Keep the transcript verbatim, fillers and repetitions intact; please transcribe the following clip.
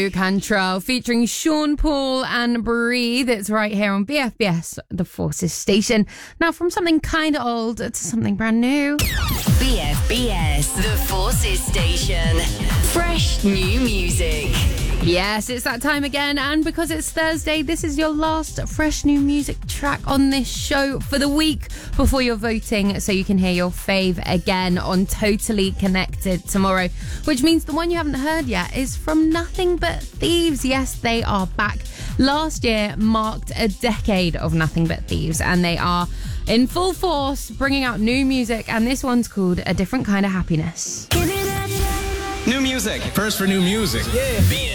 Cantrell featuring Sean Paul and Breathe. It's right here on B F B S, the Forces station. Now, from something kind of old to something brand new. B F B S, the Forces station. Fresh new music. Yes, it's that time again, and because it's Thursday, this is your last fresh new music track on this show for the week before you're voting, so you can hear your fave again on Totally Connected tomorrow, which means the one you haven't heard yet is from Nothing But Thieves. Yes, they are back. Last year marked a decade of Nothing But Thieves, and they are in full force bringing out new music, and this one's called A Different Kind of Happiness. New music. First for new music. Yeah.